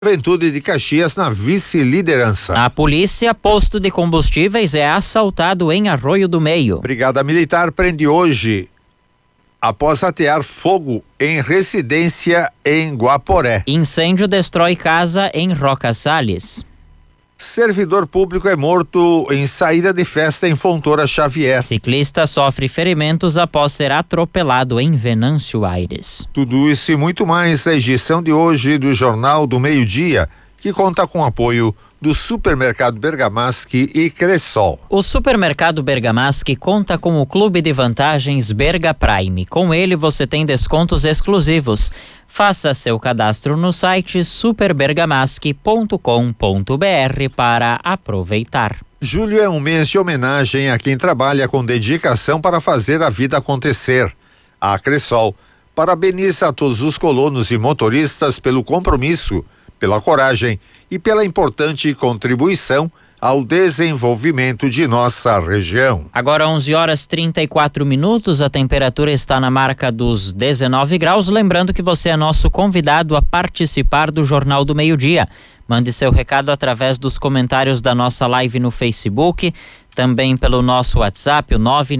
Juventude de Caxias na vice-liderança. A polícia, posto de combustíveis é assaltado em Arroio do Meio. Brigada Militar prende hoje, após atear fogo em residência em Guaporé. Incêndio destrói casa em Roca Salles. Servidor público é morto em saída de festa em Fontoura Xavier. Ciclista sofre ferimentos após ser atropelado em Venâncio Aires. Tudo isso e muito mais na edição de hoje do Jornal do Meio-Dia, que conta com o apoio do Supermercado Bergamasque e Cressol. O Supermercado Bergamasque conta com o Clube de Vantagens Berga Prime. Com ele você tem descontos exclusivos. Faça seu cadastro no site superbergamasque.com.br para aproveitar. Julho é um mês de homenagem a quem trabalha com dedicação para fazer a vida acontecer. A Cressol parabeniza todos os colonos e motoristas pelo compromisso, pela coragem e pela importante contribuição ao desenvolvimento de nossa região. Agora 11h34, a temperatura está na marca dos 19 graus. Lembrando que você é nosso convidado a participar do Jornal do Meio-Dia. Mande seu recado através dos comentários da nossa live no Facebook, também pelo nosso WhatsApp, o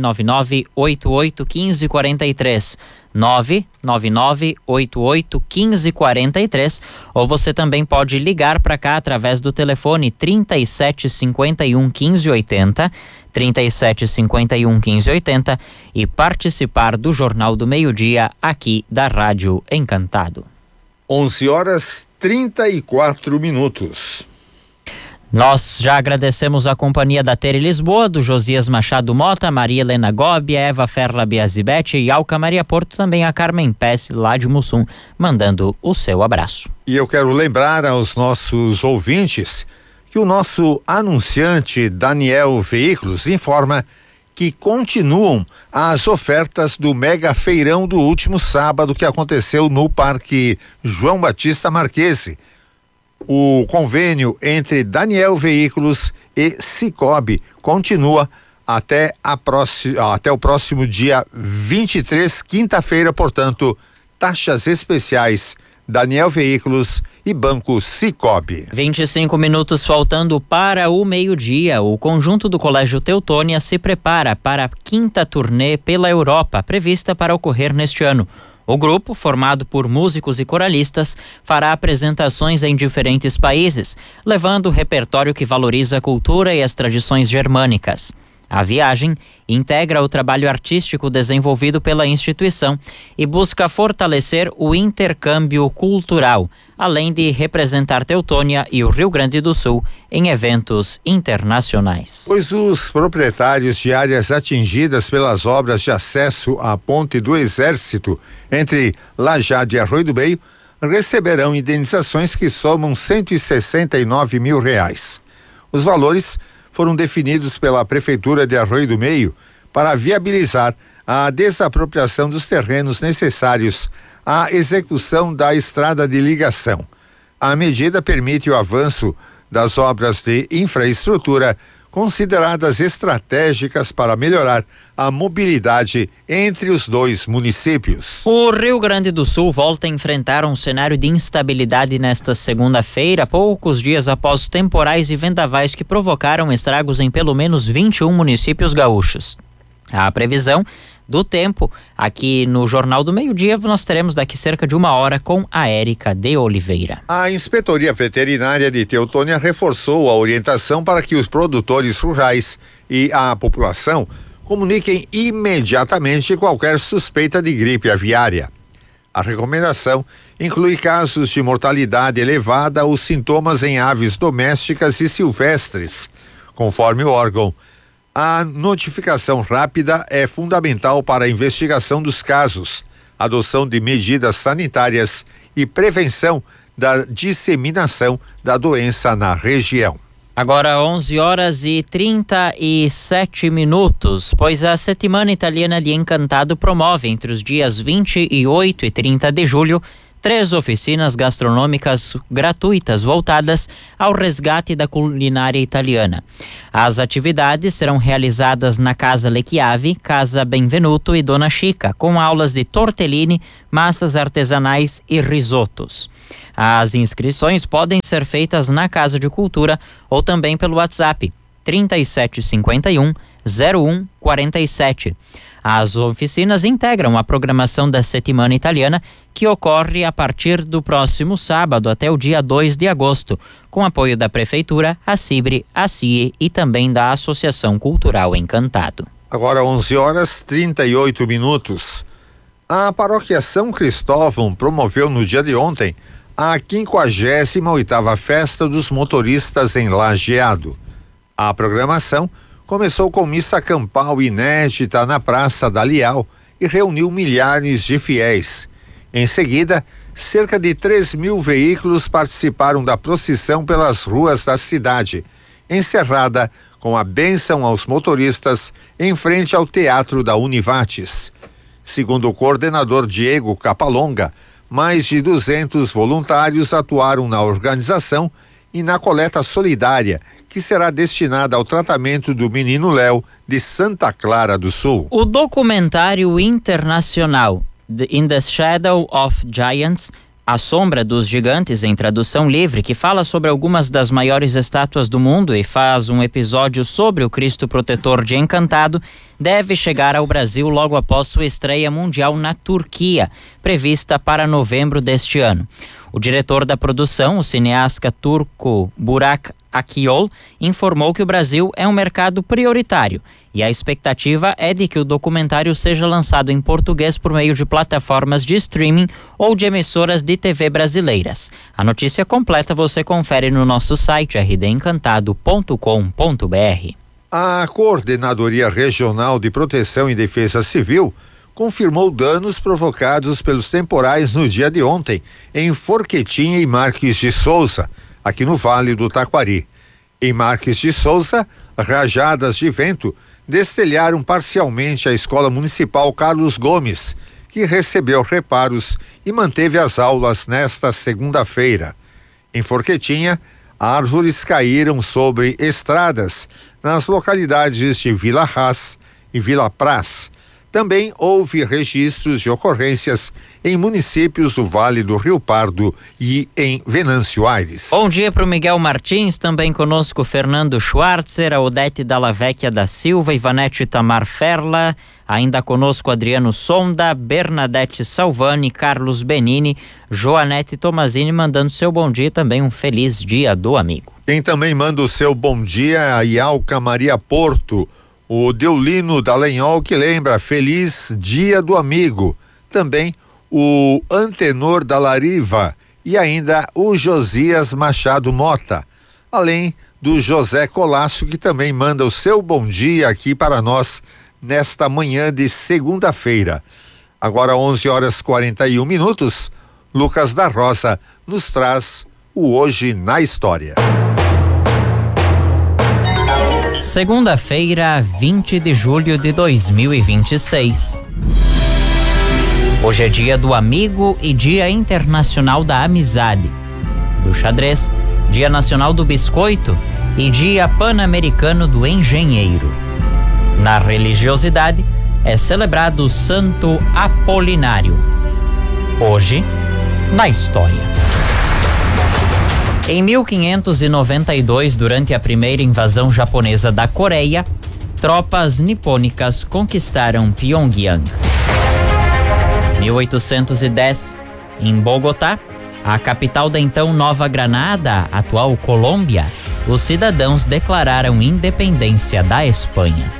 999-881543. 999-881543, ou você também pode ligar para cá através do telefone 3751-1580, 3751-1580 e participar do Jornal do Meio-Dia aqui da Rádio Encantado. 11h34. Nós já agradecemos a companhia da Tere Lisboa, do Josias Machado Mota, Maria Helena Gobi, Eva Ferla Biazibete e Alca Maria Porto, também a Carmen Pes, lá de Mussum, mandando o seu abraço. E eu quero lembrar aos nossos ouvintes que o nosso anunciante Daniel Veículos informa que continuam as ofertas do mega feirão do último sábado que aconteceu no Parque João Batista Marquese. O convênio entre Daniel Veículos e Cicobi continua até o próximo dia 23, quinta-feira, portanto, taxas especiais Daniel Veículos e Banco Cicobi. 25 minutos faltando para o meio-dia. O conjunto do Colégio Teutônia se prepara para a 5ª turnê pela Europa, prevista para ocorrer neste ano. O grupo, formado por músicos e coralistas, fará apresentações em diferentes países, levando o repertório que valoriza a cultura e as tradições germânicas. A viagem integra o trabalho artístico desenvolvido pela instituição e busca fortalecer o intercâmbio cultural, além de representar Teutônia e o Rio Grande do Sul em eventos internacionais. Pois os proprietários de áreas atingidas pelas obras de acesso à Ponte do Exército entre Lajade e Arroio do Meio receberão indenizações que somam R$169 mil. Os valores foram definidos pela Prefeitura de Arroio do Meio para viabilizar a desapropriação dos terrenos necessários à execução da estrada de ligação. A medida permite o avanço das obras de infraestrutura consideradas estratégicas para melhorar a mobilidade entre os dois municípios. O Rio Grande do Sul volta a enfrentar um cenário de instabilidade nesta segunda-feira, poucos dias após os temporais e vendavais que provocaram estragos em pelo menos 21 municípios gaúchos. A previsão do tempo aqui no Jornal do Meio-Dia nós teremos daqui cerca de 1 hora com a Érica de Oliveira. A Inspetoria Veterinária de Teutônia reforçou a orientação para que os produtores rurais e a população comuniquem imediatamente qualquer suspeita de gripe aviária. A recomendação inclui casos de mortalidade elevada ou sintomas em aves domésticas e silvestres. Conforme o órgão, a notificação rápida é fundamental para a investigação dos casos, adoção de medidas sanitárias e prevenção da disseminação da doença na região. Agora 11h37, pois a Settimana Italiana de Encantado promove entre os dias 28 e 30 de julho 3 oficinas gastronômicas gratuitas voltadas ao resgate da culinária italiana. As atividades serão realizadas na Casa Le Chiavi, Casa Benvenuto e Dona Chica, com aulas de tortellini, massas artesanais e risotos. As inscrições podem ser feitas na Casa de Cultura ou também pelo WhatsApp 3751 0147. As oficinas integram a programação da Settimana Italiana, que ocorre a partir do próximo sábado até o dia 2 de agosto, com apoio da Prefeitura, a Cibre, a CIE e também da Associação Cultural Encantado. Agora 11h38. A Paróquia São Cristóvão promoveu no dia de ontem a 58ª Festa dos Motoristas em Lajeado. A programação começou com missa campal inédita na Praça da Lial e reuniu milhares de fiéis. Em seguida, cerca de 3.000 veículos participaram da procissão pelas ruas da cidade, encerrada com a bênção aos motoristas em frente ao Teatro da Univates. Segundo o coordenador Diego Capalonga, mais de 200 voluntários atuaram na organização e na coleta solidária, que será destinada ao tratamento do menino Léo de Santa Clara do Sul. O documentário internacional In the Shadow of Giants, A Sombra dos Gigantes, em tradução livre, que fala sobre algumas das maiores estátuas do mundo e faz um episódio sobre o Cristo Protetor de Encantado, deve chegar ao Brasil logo após sua estreia mundial na Turquia, prevista para novembro deste ano. O diretor da produção, o cineasta turco Burak Akiyol, informou que o Brasil é um mercado prioritário e a expectativa é de que o documentário seja lançado em português por meio de plataformas de streaming ou de emissoras de TV brasileiras. A notícia completa você confere no nosso site rdencantado.com.br. A Coordenadoria Regional de Proteção e Defesa Civil confirmou danos provocados pelos temporais no dia de ontem em Forquetinha e Marques de Souza, aqui no Vale do Taquari. Em Marques de Souza, rajadas de vento destelharam parcialmente a Escola Municipal Carlos Gomes, que recebeu reparos e manteve as aulas nesta segunda-feira. Em Forquetinha, árvores caíram sobre estradas nas localidades de Vila Ras e Vila Praz. Também houve registros de ocorrências em municípios do Vale do Rio Pardo e em Venâncio Aires. Bom dia para o Miguel Martins, também conosco Fernando Schwarzer, a Odete Dallavecchia da Silva, Ivanete Tamar Ferla, ainda conosco Adriano Sonda, Bernadette Salvani, Carlos Benini, Joanete Tomazini mandando seu bom dia, também um feliz dia do amigo. Quem também manda o seu bom dia é a Ialca Maria Porto, o Deulino Dallagnol, que lembra feliz dia do amigo. Também o Antenor da Lariva e ainda o Josias Machado Mota. Além do José Colasso, que também manda o seu bom dia aqui para nós nesta manhã de segunda-feira. Agora 11h41, Lucas da Rosa nos traz o Hoje na História. Segunda-feira, 20 de julho de 2026. Hoje é dia do amigo e dia internacional da amizade, do xadrez, dia nacional do biscoito e dia pan-americano do engenheiro. Na religiosidade, é celebrado o Santo Apolinário. Hoje, na história. Em 1592, durante a primeira invasão japonesa da Coreia, tropas nipônicas conquistaram Pyongyang. 1810, em Bogotá, a capital da então Nova Granada, atual Colômbia, os cidadãos declararam independência da Espanha.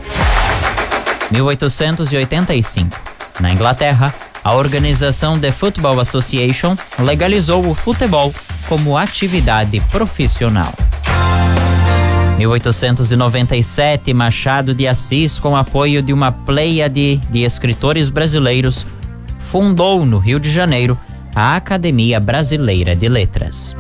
1885, na Inglaterra, a organização The Football Association legalizou o futebol como atividade profissional. 1897, Machado de Assis, com apoio de uma pleiade de escritores brasileiros, fundou no Rio de Janeiro a Academia Brasileira de Letras.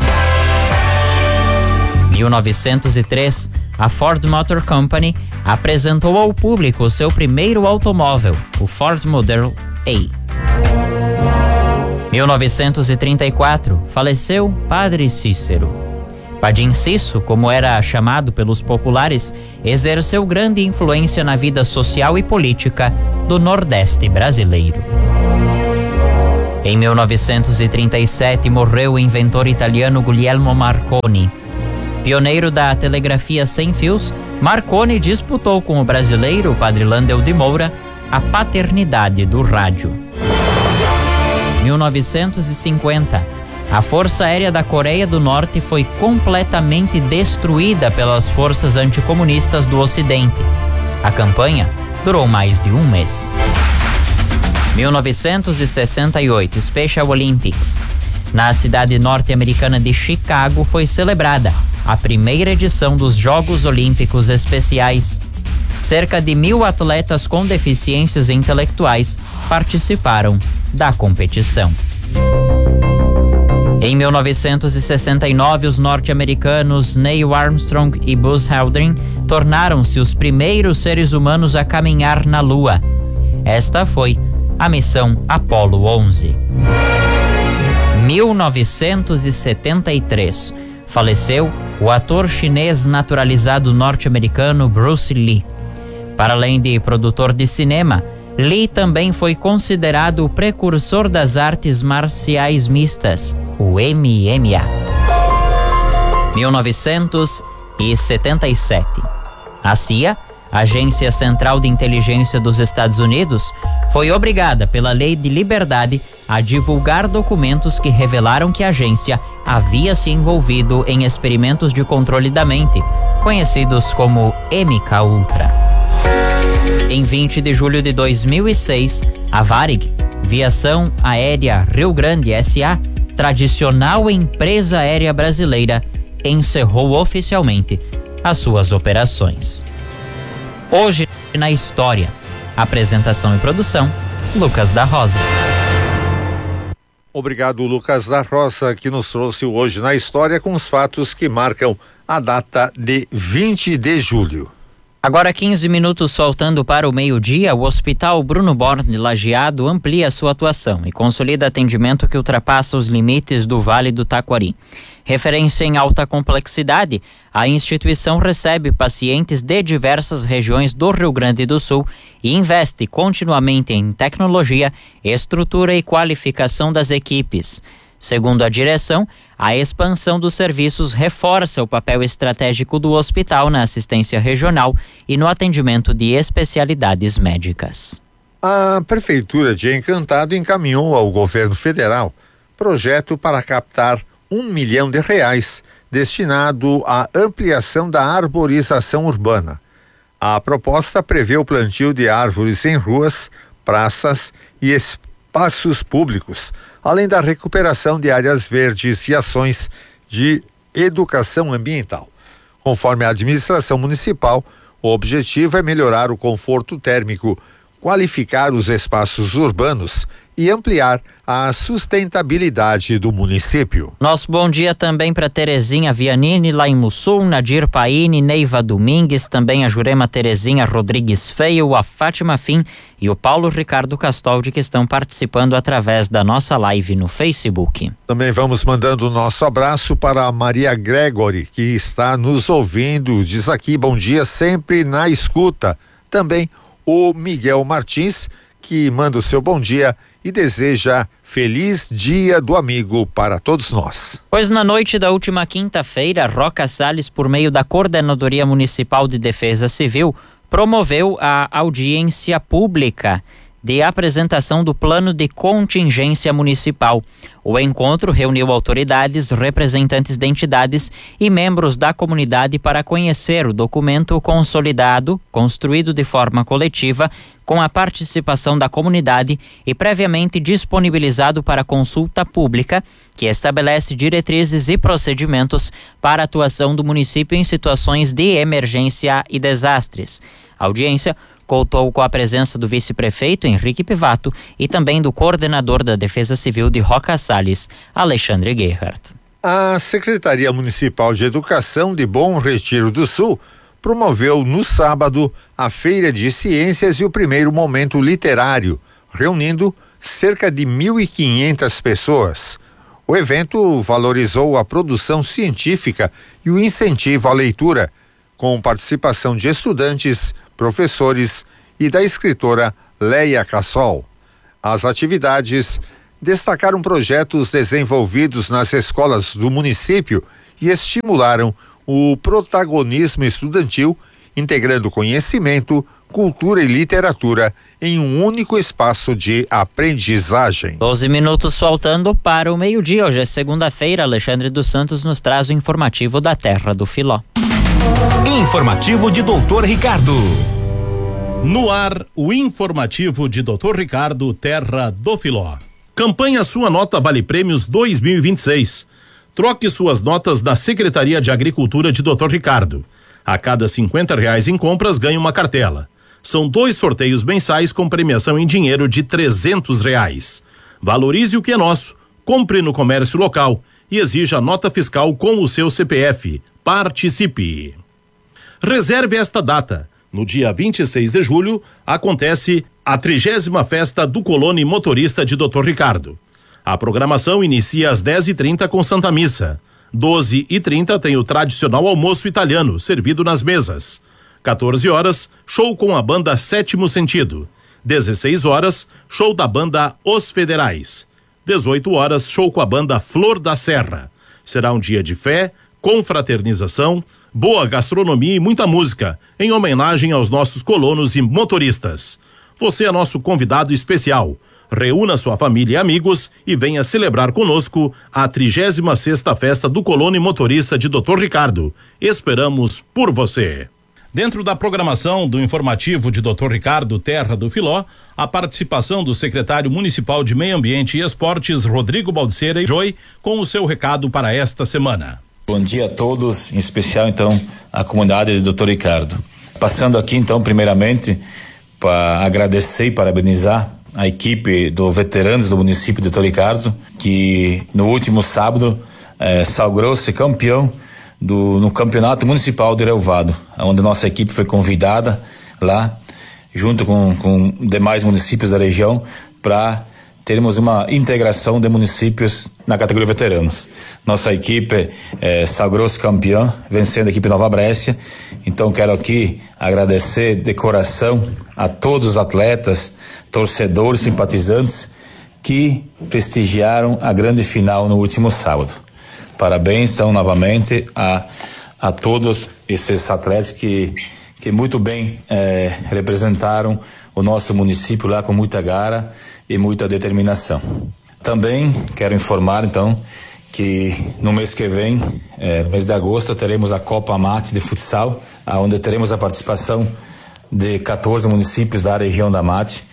1903, a Ford Motor Company apresentou ao público o seu primeiro automóvel, o Ford Model A. 1934, faleceu Padre Cícero. Padim Cisso, como era chamado pelos populares, exerceu grande influência na vida social e política do Nordeste brasileiro. Em 1937, morreu o inventor italiano Guglielmo Marconi. Pioneiro da telegrafia sem fios, Marconi disputou com o brasileiro Padre Landel de Moura a paternidade do rádio. 1950, a Força Aérea da Coreia do Norte foi completamente destruída pelas forças anticomunistas do Ocidente. A campanha durou mais de um mês. 1968, Special Olympics. Na cidade norte-americana de Chicago foi celebrada a primeira edição dos Jogos Olímpicos Especiais. Cerca de 1.000 atletas com deficiências intelectuais participaram da competição. Em 1969, os norte-americanos Neil Armstrong e Buzz Aldrin tornaram-se os primeiros seres humanos a caminhar na Lua. Esta foi a missão Apollo 11. 1973, faleceu o ator chinês naturalizado norte-americano Bruce Lee. Para além de produtor de cinema, Lee também foi considerado o precursor das artes marciais mistas, o MMA. 1977. A CIA, Agência Central de Inteligência dos Estados Unidos, foi obrigada pela Lei de Liberdade a divulgar documentos que revelaram que a agência havia se envolvido em experimentos de controle da mente, conhecidos como MKUltra. Em 20 de julho de 2006, a Varig, Viação Aérea Rio Grande S.A., tradicional empresa aérea brasileira, encerrou oficialmente as suas operações. Hoje na História. Apresentação e produção, Lucas da Rosa. Obrigado, Lucas da Rosa, que nos trouxe Hoje na História com os fatos que marcam a data de 20 de julho. Agora 15 minutos faltando para o meio-dia, o Hospital Bruno Born de Lajeado amplia sua atuação e consolida atendimento que ultrapassa os limites do Vale do Taquari. Referência em alta complexidade, a instituição recebe pacientes de diversas regiões do Rio Grande do Sul e investe continuamente em tecnologia, estrutura e qualificação das equipes. Segundo a direção, a expansão dos serviços reforça o papel estratégico do hospital na assistência regional e no atendimento de especialidades médicas. A Prefeitura de Encantado encaminhou ao governo federal projeto para captar R$1 milhão destinado à ampliação da arborização urbana. A proposta prevê o plantio de árvores em ruas, praças e espaços públicos, além da recuperação de áreas verdes e ações de educação ambiental. Conforme a administração municipal, o objetivo é melhorar o conforto térmico, qualificar os espaços urbanos e ampliar a sustentabilidade do município. Nosso bom dia também para Terezinha Vianini, lá em Mussum, Nadir Paine, Neiva Domingues, também a Jurema Terezinha Rodrigues Feio, a Fátima Fim e o Paulo Ricardo Castoldi, que estão participando através da nossa live no Facebook. Também vamos mandando o nosso abraço para a Maria Gregory, que está nos ouvindo, diz aqui, bom dia, sempre na escuta. Também o Miguel Martins, que manda o seu bom dia e deseja feliz Dia do Amigo para todos nós. Pois na noite da última quinta-feira, Roca Salles, por meio da Coordenadoria Municipal de Defesa Civil, promoveu a audiência pública de apresentação do Plano de Contingência Municipal. O encontro reuniu autoridades, representantes de entidades e membros da comunidade para conhecer o documento consolidado, construído de forma coletiva, com a participação da comunidade e previamente disponibilizado para consulta pública, que estabelece diretrizes e procedimentos para a atuação do município em situações de emergência e desastres. A audiência contou com a presença do vice-prefeito Henrique Pivato e também do coordenador da Defesa Civil de Roca Salles, Alexandre Gerhardt. A Secretaria Municipal de Educação de Bom Retiro do Sul promoveu no sábado a Feira de Ciências e o primeiro momento literário, reunindo cerca de 1.500 pessoas. O evento valorizou a produção científica e o incentivo à leitura, com participação de estudantes, professores e da escritora Leia Cassol. As atividades destacaram projetos desenvolvidos nas escolas do município e estimularam o protagonismo estudantil, integrando conhecimento, cultura e literatura em um único espaço de aprendizagem. 12 minutos faltando para o meio-dia. Hoje é segunda-feira. Alexandre dos Santos nos traz o informativo da Terra do Filó. Informativo de Dr. Ricardo. No ar, o informativo de Dr. Ricardo, Terra do Filó. Campanha Sua Nota Vale Prêmios 2026. Troque suas notas da Secretaria de Agricultura de Dr. Ricardo. A cada R$50 em compras ganha uma cartela. São 2 sorteios mensais com premiação em dinheiro de R$300. Valorize o que é nosso. Compre no comércio local e exija a nota fiscal com o seu CPF. Participe. Reserve esta data. No dia 26 de julho, acontece a 30ª Festa do Colone Motorista de Dr. Ricardo. A programação inicia às 10h30 com Santa Missa. 12h30 tem o tradicional almoço italiano, servido nas mesas. 14 horas, show com a banda Sétimo Sentido. 16 horas, show da banda Os Federais. 18 horas, show com a banda Flor da Serra. Será um dia de fé, confraternização, boa gastronomia e muita música, em homenagem aos nossos colonos e motoristas. Você é nosso convidado especial. Reúna sua família e amigos e venha celebrar conosco a 36ª Festa do Colone Motorista de Dr. Ricardo. Esperamos por você. Dentro da programação do informativo de Dr. Ricardo, Terra do Filó, a participação do secretário municipal de Meio Ambiente e Esportes, Rodrigo Baldiceira e Joy, com o seu recado para esta semana. Bom dia a todos, em especial então a comunidade de Dr. Ricardo. Passando aqui então primeiramente para agradecer e parabenizar a equipe do veteranos do município de Dr. Ricardo, que no último sábado sagrou-se campeão no campeonato municipal de Relvado, onde nossa equipe foi convidada lá, junto com demais municípios da região, para termos uma integração de municípios na categoria veteranos. Nossa equipe sagrou-se campeã, vencendo a equipe Nova Brécia. Então quero aqui agradecer de coração a todos os atletas, torcedores, simpatizantes que prestigiaram a grande final no último sábado. Parabéns então novamente a todos esses atletas que muito bem representaram o nosso município lá com muita garra e muita determinação. Também quero informar então que no mês que vem, no mês de agosto, teremos a Copa Amate de futsal, onde teremos a participação de 14 municípios da região da Amate,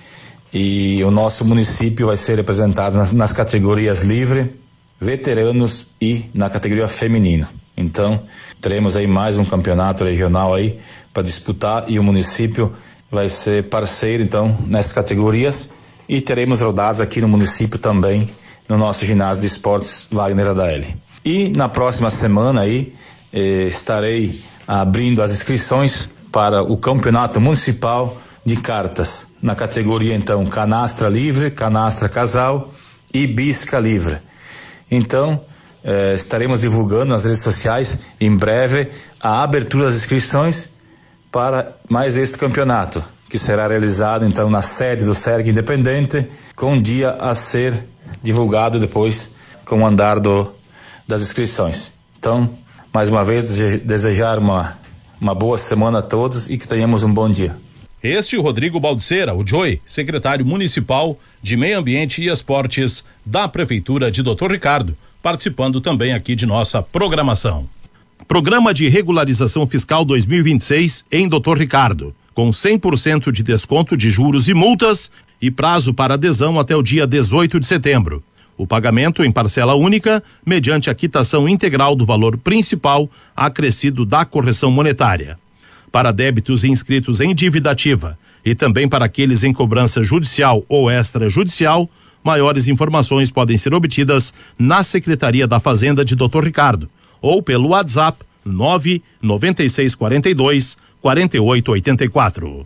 e o nosso município vai ser representado nas categorias livre, veteranos e na categoria feminina. Então teremos aí mais um campeonato regional aí para disputar, e o município vai ser parceiro então nessas categorias, e teremos rodadas aqui no município também no nosso ginásio de esportes Wagner Adaeli. E na próxima semana aí estarei abrindo as inscrições para o campeonato municipal de cartas na categoria então canastra livre, canastra casal e bisca livre. Então estaremos divulgando nas redes sociais em breve a abertura das inscrições para mais este campeonato, que será realizado então na sede do SERG Independente, com um dia a ser divulgado depois com o andar das inscrições. Então, mais uma vez, desejar uma boa semana a todos e que tenhamos um bom dia. Este é o Rodrigo Baldiceira, o Joy, secretário municipal de Meio Ambiente e Esportes da Prefeitura de Dr. Ricardo, participando também aqui de nossa programação. Programa de Regularização Fiscal 2026 em Dr. Ricardo, com 100% de desconto de juros e multas e prazo para adesão até o dia 18 de setembro. O pagamento em parcela única, mediante a quitação integral do valor principal acrescido da correção monetária. Para débitos inscritos em dívida ativa e também para aqueles em cobrança judicial ou extrajudicial, maiores informações podem ser obtidas na Secretaria da Fazenda de Dr. Ricardo ou pelo WhatsApp 99642 4884.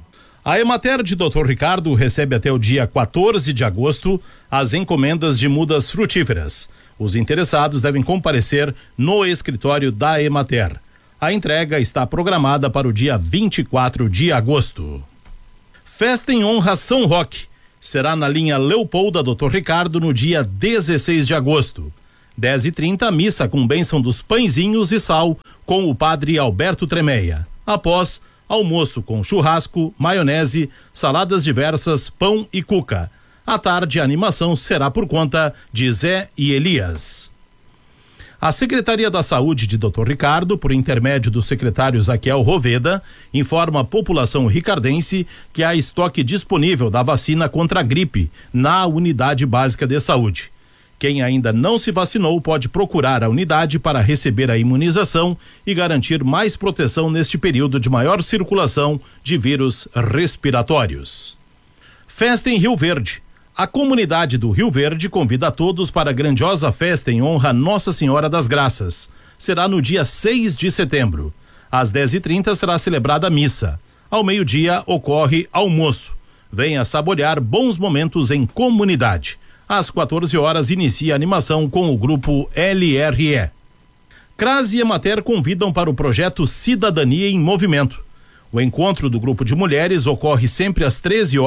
A Emater de Dr. Ricardo recebe até o dia 14 de agosto as encomendas de mudas frutíferas. Os interessados devem comparecer no escritório da Emater. A entrega está programada para o dia 24 de agosto. Festa em honra São Roque será na linha Leopolda Dr. Ricardo no dia 16 de agosto. 10h30, missa com bênção dos pãezinhos e sal com o padre Alberto Tremeia. Após, almoço com churrasco, maionese, saladas diversas, pão e cuca. À tarde, a animação será por conta de Zé e Elias. A Secretaria da Saúde de Dr. Ricardo, por intermédio do secretário Zaquiel Roveda, informa a população ricardense que há estoque disponível da vacina contra a gripe na Unidade Básica de Saúde. Quem ainda não se vacinou pode procurar a unidade para receber a imunização e garantir mais proteção neste período de maior circulação de vírus respiratórios. Festa em Rio Verde. A comunidade do Rio Verde convida a todos para a grandiosa festa em honra a Nossa Senhora das Graças. Será no dia 6 de setembro. Às 10h30 será celebrada a missa. Ao meio-dia ocorre almoço. Venha saborear bons momentos em comunidade. Às 14 horas inicia a animação com o grupo LRE. CRAS e Emater convidam para o projeto Cidadania em Movimento. O encontro do grupo de mulheres ocorre sempre às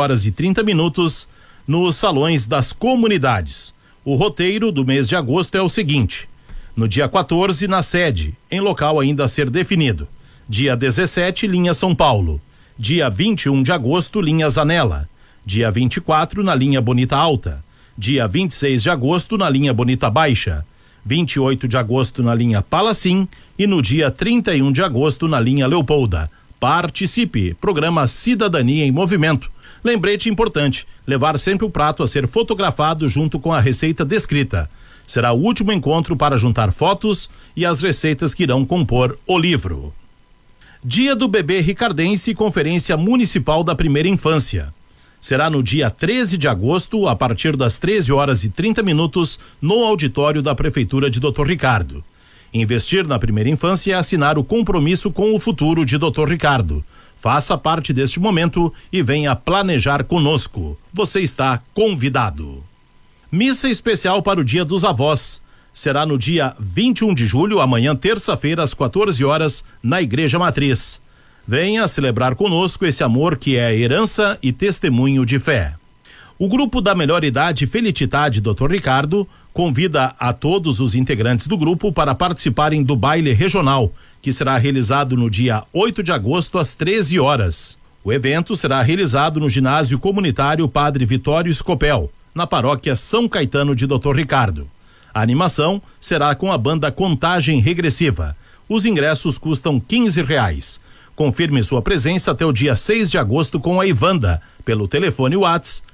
13h30 nos salões das comunidades. O roteiro do mês de agosto é o seguinte: no dia 14, na sede, em local ainda a ser definido. Dia 17, linha São Paulo. Dia 21 de agosto, linha Zanella. Dia 24, na linha Bonita Alta. Dia 26 de agosto, na linha Bonita Baixa. 28 de agosto, na linha Palacim. E no dia 31 de agosto, na linha Leopolda. Participe, programa Cidadania em Movimento. Lembrete importante, levar sempre o prato a ser fotografado junto com a receita descrita. Será o último encontro para juntar fotos e as receitas que irão compor o livro. Dia do Bebê Ricardense e Conferência Municipal da Primeira Infância. Será no dia 13 de agosto, a partir das 13h30, no auditório da Prefeitura de Dr. Ricardo. Investir na primeira infância é assinar o compromisso com o futuro de Dr. Ricardo. Faça parte deste momento e venha planejar conosco. Você está convidado. Missa especial para o Dia dos Avós. Será no dia 21 de julho, amanhã, terça-feira, às 14 horas, na Igreja Matriz. Venha celebrar conosco esse amor que é herança e testemunho de fé. O grupo da Melhor Idade Felicitade Dr. Ricardo convida a todos os integrantes do grupo para participarem do baile regional, que será realizado no dia 8 de agosto às 13 horas. O evento será realizado no ginásio comunitário Padre Vitório Scopel, na paróquia São Caetano de Dr. Ricardo. A animação será com a banda Contagem Regressiva. Os ingressos custam R$15. Confirme sua presença até o dia 6 de agosto com a Ivanda, pelo telefone WhatsApp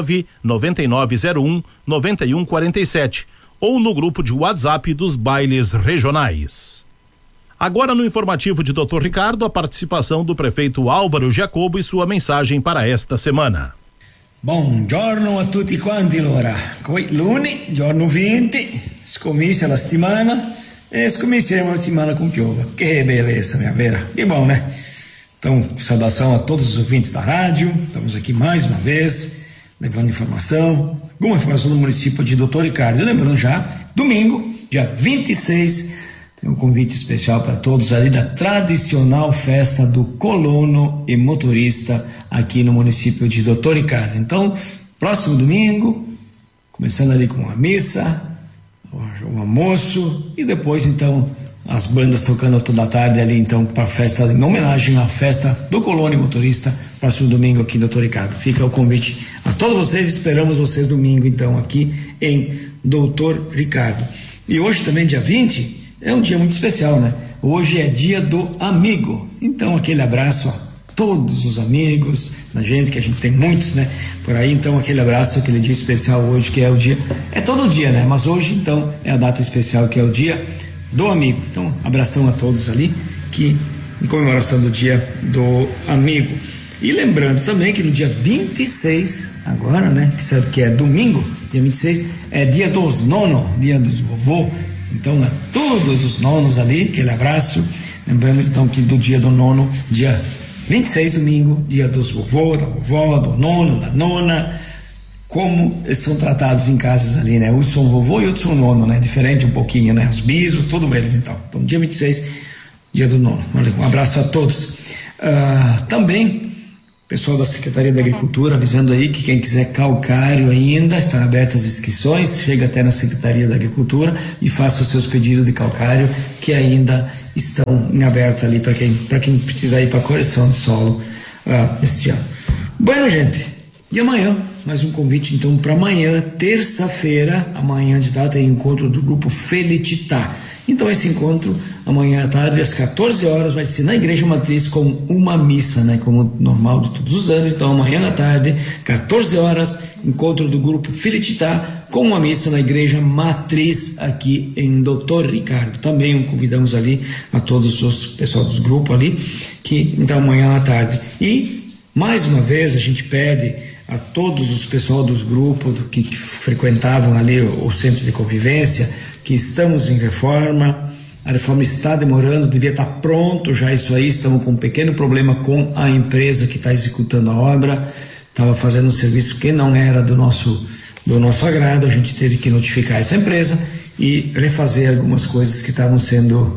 99901-9147 ou no grupo de WhatsApp dos bailes regionais. Agora no informativo de Dr. Ricardo, a participação do prefeito Álvaro Giacobo e sua mensagem para esta semana. Buongiorno a tutti quanti, allora. Qui lunedì, giorno 20, scommessa la settimana e scommisseremo la settimana com piova. Que beleza, minha vera. Que bom, né? Então, saudação a todos os ouvintes da rádio. Estamos aqui mais uma vez, levando alguma informação do município de Dr. Ricardo. Lembrando já, domingo, dia 26, tem um convite especial para todos ali da tradicional festa do colono e motorista aqui no município de Dr. Ricardo. Então, próximo domingo, começando ali com uma missa, um almoço e depois então as bandas tocando toda a tarde ali então para a festa, em homenagem à festa do colono e motorista, próximo domingo aqui em Dr. Ricardo. Fica o convite a todos vocês, esperamos vocês domingo então aqui em Dr. Ricardo. E hoje também, dia 20, é um dia muito especial, né? Hoje é dia do amigo, então aquele abraço a todos os amigos da gente, que a gente tem muitos, né? Por aí, então, aquele abraço, aquele dia especial hoje, que é o dia, é todo dia, né? Mas hoje, então, é a data especial, que é o dia do amigo. Então, abração a todos ali, que em comemoração do dia do amigo. E lembrando também que no dia 26, agora, né? Que é domingo, dia 26, é dia dos nonos, dia do vovô. Então, a todos os nonos ali, aquele abraço. Lembrando, então, que do dia do nono, dia 26, domingo, dia dos vovô, da vovó, do nono, da nona, como eles são tratados em casas ali, né? Uns são vovô e outros são nono, né? Diferente um pouquinho, né? Os bisos, todos eles, então. Então, dia 26, dia do nono. Um abraço a todos. Também, pessoal da Secretaria da Agricultura, avisando aí que quem quiser calcário ainda, estão abertas as inscrições, chega até na Secretaria da Agricultura e faça os seus pedidos de calcário, que ainda estão em aberto ali para quem precisar ir para correção de solo este ano. Bueno, gente, e amanhã, mais um convite então para amanhã, terça-feira, amanhã de tarde tem encontro do grupo Felicità. Então esse encontro amanhã à tarde às 14 horas vai ser na Igreja Matriz com uma missa, né, como normal de todos os anos. Então amanhã à tarde, 14 horas, encontro do grupo Felicità com uma missa na Igreja Matriz aqui em Doutor Ricardo. Também convidamos ali a todos os pessoal dos grupos ali, que então amanhã à tarde. E mais uma vez a gente pede a todos os pessoal dos grupos que frequentavam ali o centro de convivência, que estamos em reforma, a reforma está demorando, devia estar pronto já isso aí, estamos com um pequeno problema com a empresa que está executando a obra, estava fazendo um serviço que não era do nosso agrado, a gente teve que notificar essa empresa e refazer algumas coisas que estavam sendo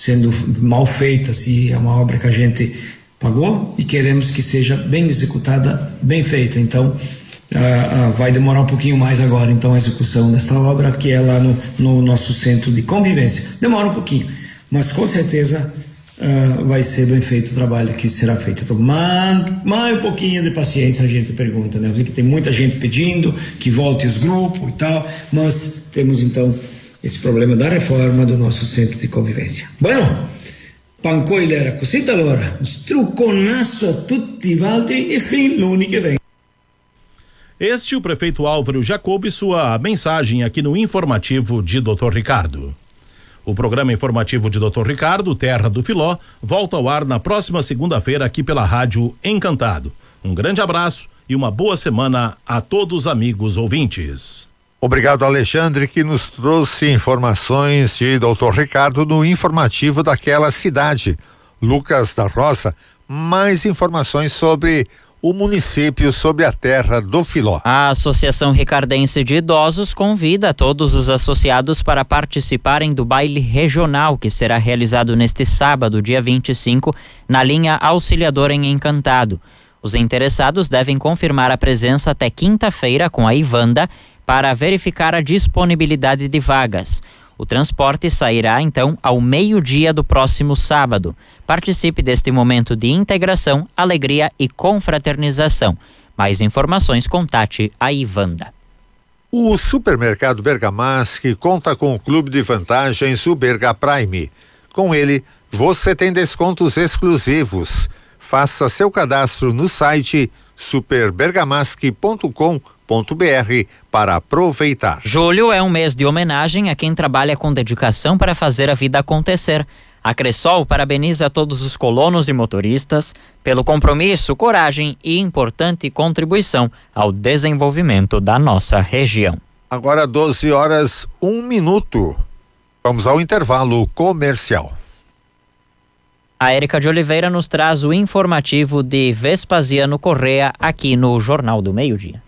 mal feitas, e é uma obra que a gente pagou e queremos que seja bem executada, bem feita. Então vai demorar um pouquinho mais agora, então, a execução desta obra, que é lá no nosso centro de convivência. Demora um pouquinho, mas com certeza vai ser bem feito o trabalho que será feito. Então, mais um pouquinho de paciência, a gente pergunta, né? Eu sei que tem muita gente pedindo que volte os grupos e tal, mas temos então esse problema da reforma do nosso centro de convivência. Bueno, pancoilera cosita allora, strucconasso a tutti gli altri e fin luni che vem. Este o prefeito Álvaro Jacob e sua mensagem aqui no informativo de Dr. Ricardo. O programa informativo de Dr. Ricardo, Terra do Filó, volta ao ar na próxima segunda-feira aqui pela Rádio Encantado. Um grande abraço e uma boa semana a todos amigos ouvintes. Obrigado, Alexandre, que nos trouxe informações de Dr. Ricardo no informativo daquela cidade. Lucas da Roça, mais informações sobre o município, sobre a Terra do Filó. A Associação Ricardense de Idosos convida todos os associados para participarem do baile regional que será realizado neste sábado, dia 25, na linha Auxiliadora em Encantado. Os interessados devem confirmar a presença até quinta-feira com a Ivanda para verificar a disponibilidade de vagas. O transporte sairá, então, ao meio-dia do próximo sábado. Participe deste momento de integração, alegria e confraternização. Mais informações, contate a Ivanda. O supermercado Bergamasque conta com o clube de vantagens, o Berga Prime. Com ele, você tem descontos exclusivos. Faça seu cadastro no site superbergamasque.com.br para aproveitar. Julho é um mês de homenagem a quem trabalha com dedicação para fazer a vida acontecer. A Cressol parabeniza todos os colonos e motoristas pelo compromisso, coragem e importante contribuição ao desenvolvimento da nossa região. Agora 12h01. Vamos ao intervalo comercial. A Érica de Oliveira nos traz o informativo de Vespasiano Correa aqui no Jornal do Meio-Dia.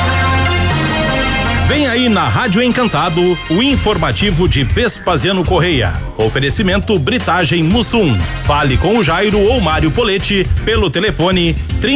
Vem aí na Rádio Encantado o informativo de Vespasiano Correia. Oferecimento Britagem Mussum. Fale com o Jairo ou Mário Poletti pelo telefone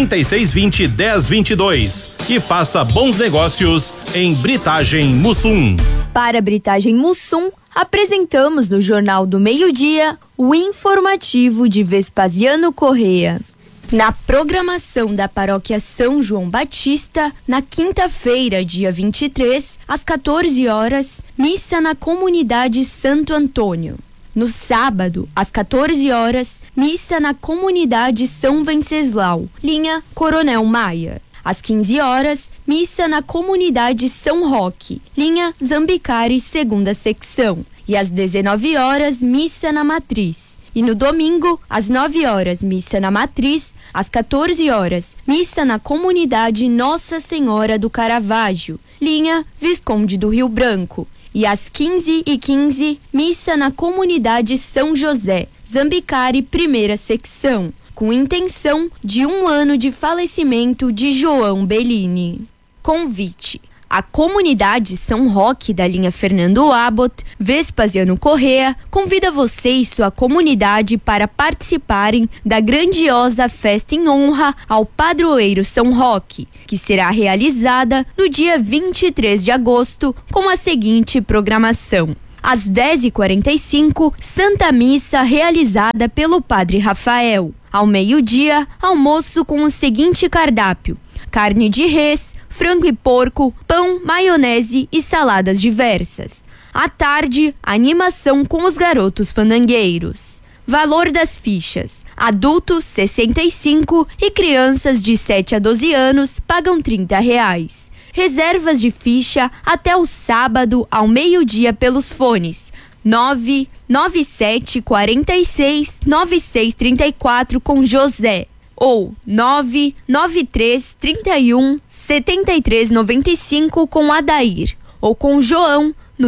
3620-1022 e faça bons negócios em Britagem Mussum. Para a Britagem Mussum, apresentamos no Jornal do Meio-Dia o informativo de Vespasiano Correia. Na programação da Paróquia São João Batista, na quinta-feira, dia 23, às 14 horas, missa na comunidade Santo Antônio. No sábado, às 14 horas, missa na comunidade São Venceslau, linha Coronel Maia. Às 15 horas, missa na comunidade São Roque, linha Zambicari, segunda secção. E às 19 horas, missa na Matriz. E no domingo, às 9 horas, missa na Matriz. Às 14 horas, missa na comunidade Nossa Senhora do Caravaggio, linha Visconde do Rio Branco. E às 15h15, missa na comunidade São José, Zambicari, primeira secção. com intenção de 1 ano de falecimento de João Bellini. Convite. A comunidade São Roque da linha Fernando Abbott, Vespasiano Corrêa, convida você e sua comunidade para participarem da grandiosa festa em honra ao padroeiro São Roque, que será realizada no dia 23 de agosto com a seguinte programação. Às 10h45, Santa Missa realizada pelo Padre Rafael. Ao meio-dia, almoço com o seguinte cardápio: carne de res, frango e porco, pão, maionese e saladas diversas. À tarde, animação com os garotos fandangueiros. Valor das fichas: adultos 65 e crianças de 7 a 12 anos pagam R$30. Reservas de ficha até o sábado ao meio-dia pelos fones 997469634 com José ou 993317395 com Adair, ou com João no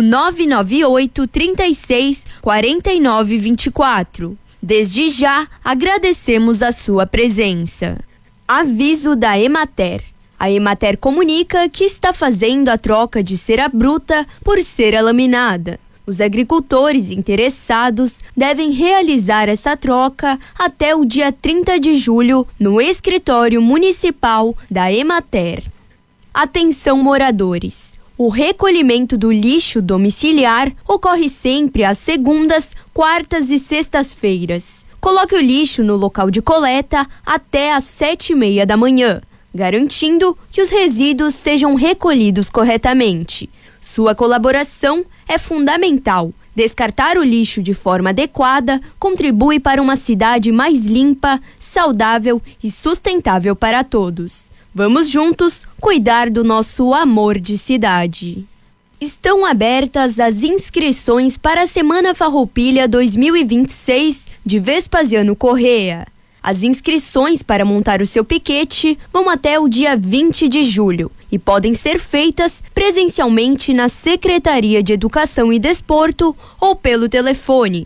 998364924. Desde já, agradecemos a sua presença. Aviso da Emater. A Emater comunica que está fazendo a troca de cera bruta por cera laminada. Os agricultores interessados devem realizar essa troca até o dia 30 de julho no escritório municipal da Emater. Atenção, moradores! O recolhimento do lixo domiciliar ocorre sempre às segundas, quartas e sextas-feiras. Coloque o lixo no local de coleta até às 7h30 da manhã, garantindo que os resíduos sejam recolhidos corretamente. Sua colaboração é fundamental. Descartar o lixo de forma adequada contribui para uma cidade mais limpa, saudável e sustentável para todos. Vamos juntos cuidar do nosso amor de cidade. Estão abertas as inscrições para a Semana Farroupilha 2026 de Vespasiano Corrêa. As inscrições para montar o seu piquete vão até o dia 20 de julho e podem ser feitas presencialmente na Secretaria de Educação e Desporto ou pelo telefone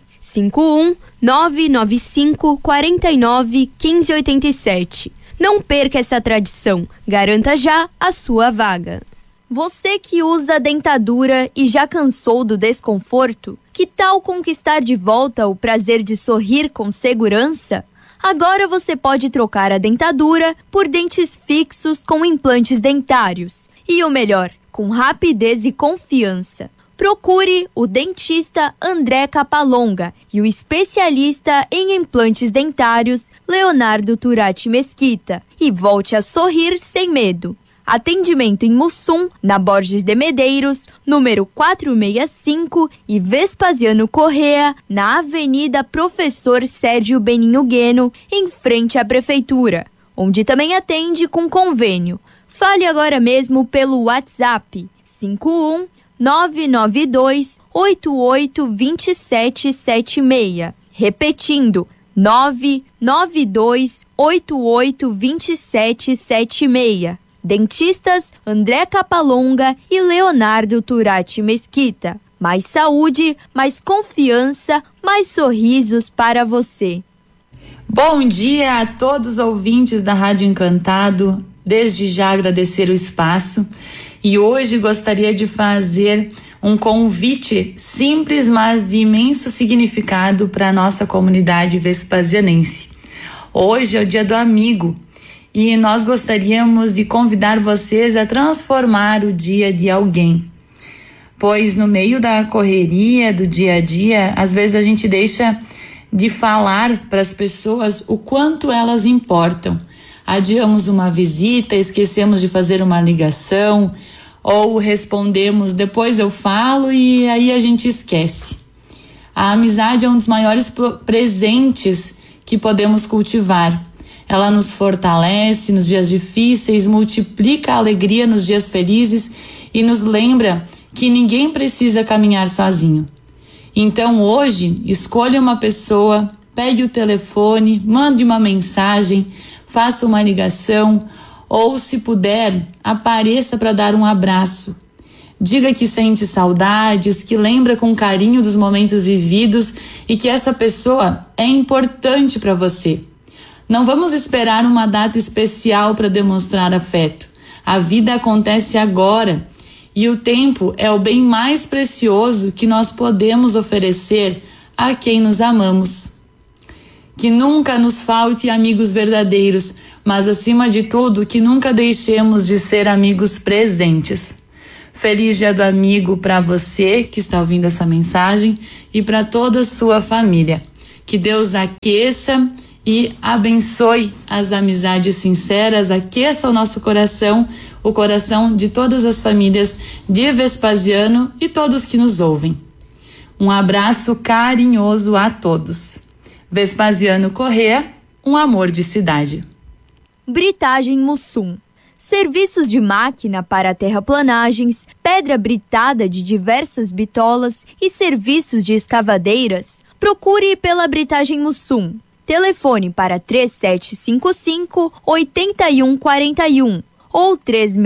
51-995-49-1587. Não perca essa tradição, garanta já a sua vaga. Você que usa dentadura e já cansou do desconforto, que tal conquistar de volta o prazer de sorrir com segurança? Agora você pode trocar a dentadura por dentes fixos com implantes dentários. E o melhor, com rapidez e confiança. Procure o dentista André Capalonga e o especialista em implantes dentários Leonardo Turati Mesquita e volte a sorrir sem medo. Atendimento em Mussum, na Borges de Medeiros, número 465 e Vespasiano Corrêa, na Avenida Professor Sérgio Beninho Gueno, em frente à Prefeitura, onde também atende com convênio. Fale agora mesmo pelo WhatsApp 51992882776. Repetindo, 992882776. Dentistas André Capalonga e Leonardo Turati Mesquita. Mais saúde, mais confiança, mais sorrisos para você. Bom dia a todos os ouvintes da Rádio Encantado. Desde já agradecer o espaço e hoje gostaria de fazer um convite simples, mas de imenso significado para a nossa comunidade vespasianense. Hoje é o Dia do Amigo. E nós gostaríamos de convidar vocês a transformar o dia de alguém. Pois no meio da correria do dia a dia, às vezes a gente deixa de falar para as pessoas o quanto elas importam. Adiamos uma visita, esquecemos de fazer uma ligação, ou respondemos depois eu falo e aí a gente esquece. A amizade é um dos maiores presentes que podemos cultivar. Ela nos fortalece nos dias difíceis, multiplica a alegria nos dias felizes e nos lembra que ninguém precisa caminhar sozinho. Então hoje, escolha uma pessoa, pegue o telefone, mande uma mensagem, faça uma ligação ou, se puder, apareça para dar um abraço. Diga que sente saudades, que lembra com carinho dos momentos vividos e que essa pessoa é importante para você. Não vamos esperar uma data especial para demonstrar afeto. A vida acontece agora e o tempo é o bem mais precioso que nós podemos oferecer a quem nos amamos. Que nunca nos falte amigos verdadeiros, mas acima de tudo, que nunca deixemos de ser amigos presentes. Feliz Dia do Amigo para você que está ouvindo essa mensagem e para toda a sua família. Que Deus aqueça e abençoe as amizades sinceras, aqueça o nosso coração, o coração de todas as famílias de Vespasiano e todos que nos ouvem. Um abraço carinhoso a todos. Vespasiano Corrêa, um amor de cidade. Britagem Mussum. Serviços de máquina para terraplanagens, pedra britada de diversas bitolas e serviços de escavadeiras. Procure pela Britagem Mussum. Telefone para 3755-8141 ou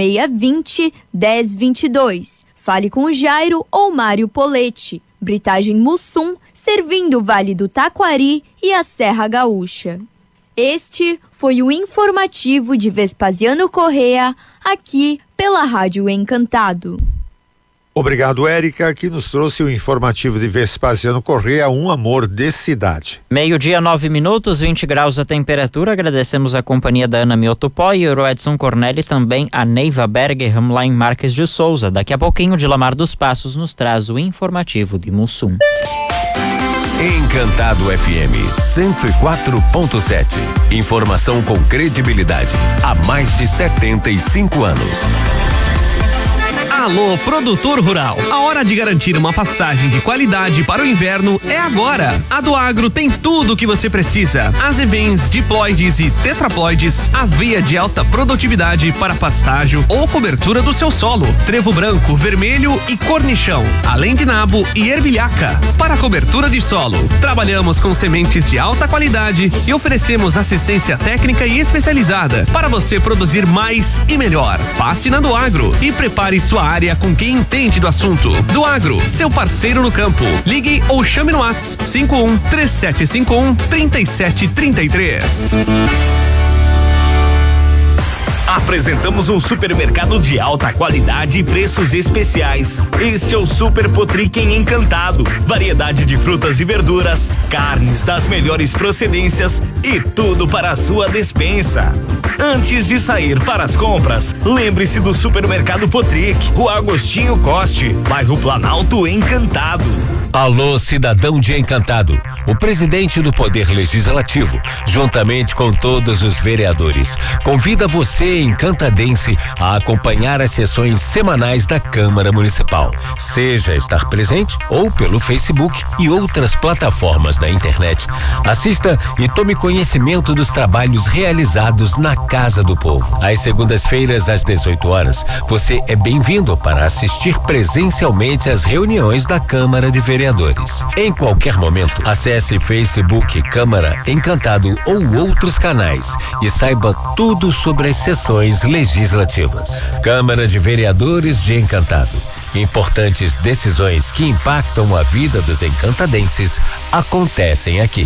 3620-1022. Fale com o Jairo ou Mário Poletti. Britagem Mussum, servindo o Vale do Taquari e a Serra Gaúcha. Este foi o informativo de Vespasiano Corrêa, aqui pela Rádio Encantado. Obrigado, Érica, que nos trouxe o informativo de Vespasiano Corrêa, um amor de cidade. 12:09, 20 graus a temperatura. Agradecemos a companhia da Ana Mioto Pó e o Edson Cornelli e também a Neiva Bergerham lá em Marques de Souza. Daqui a pouquinho, de Lamar dos Passos nos traz o informativo de Mussum. Encantado FM 104.7. Informação com credibilidade há mais de 75 anos. Alô, produtor rural. A hora de garantir uma passagem de qualidade para o inverno é agora. A do Agro tem tudo o que você precisa. Azevens, diploides e tetraploides, aveia de alta produtividade para pastágio ou cobertura do seu solo, trevo branco, vermelho e cornichão, além de nabo e ervilhaca. Para cobertura de solo, trabalhamos com sementes de alta qualidade e oferecemos assistência técnica e especializada para você produzir mais e melhor. Passe na do Agro e prepare sua área com quem entende do assunto. Do Agro, seu parceiro no campo. Ligue ou chame no WhatsApp 51-3751-3733. Apresentamos um supermercado de alta qualidade e preços especiais. Este é o Super Potric em Encantado. Variedade de frutas e verduras, carnes das melhores procedências e tudo para a sua despensa. Antes de sair para as compras, lembre-se do Supermercado Potric, Rua Agostinho Coste, bairro Planalto, Encantado. Alô, cidadão de Encantado. O presidente do Poder Legislativo, juntamente com todos os vereadores, convida você, encantadense, a acompanhar as sessões semanais da Câmara Municipal. Seja estar presente ou pelo Facebook e outras plataformas da internet. Assista e tome conhecimento dos trabalhos realizados na Casa do Povo. Às segundas-feiras, às 18 horas, você é bem-vindo para assistir presencialmente às reuniões da Câmara de Vereadores. Em qualquer momento, acesse Facebook Câmara Encantado ou outros canais e saiba tudo sobre as sessões legislativas. Câmara de Vereadores de Encantado. Importantes decisões que impactam a vida dos encantadenses acontecem aqui.